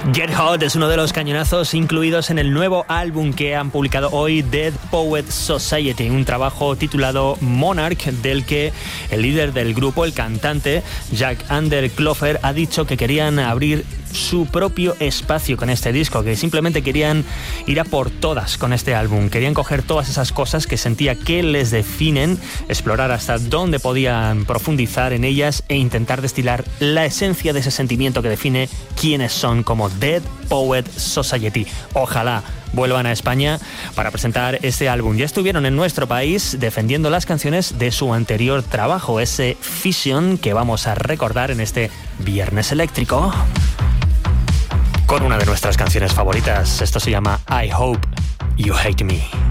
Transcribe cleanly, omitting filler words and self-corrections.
Get Hot es uno de los cañonazos incluidos en el nuevo álbum que han publicado hoy Dead Poets Society, un trabajo titulado Monarch, del que el líder del grupo, el cantante Jack-Ander Clover, ha dicho que querían abrir su propio espacio con este disco, que simplemente querían ir a por todas con este álbum, querían coger todas esas cosas que sentía que les definen, explorar hasta dónde podían profundizar en ellas e intentar destilar la esencia de ese sentimiento que define quiénes son como Dead Poet Society. Ojalá vuelvan a España para presentar este álbum. Ya estuvieron en nuestro país defendiendo las canciones de su anterior trabajo, ese Fission que vamos a recordar en este Viernes Eléctrico con una de nuestras canciones favoritas. Esto se llama I Hope You Hate Me.